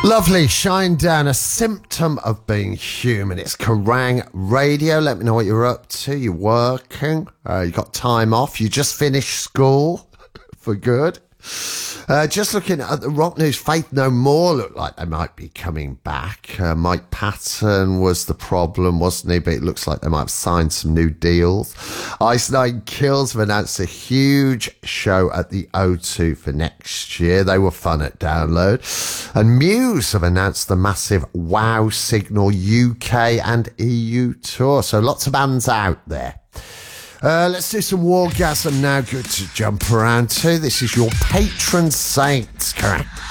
Lovely, shine down, a symptom of being human. It's Kerrang Radio. Let me know what you're up to. You're working, you got time off, you just finished school for good. Just looking at the rock news, Faith No More look like they might be coming back. Mike Patton was the problem, wasn't he? But it looks like they might have signed some new deals. Ice Nine Kills have announced a huge show at the O2 for next year. They were fun at download. And Muse have announced the massive Wow Signal UK and EU tour. So lots of bands out there. Let's do some Wargasm now. Good to jump around to. This is your patron saints, correct?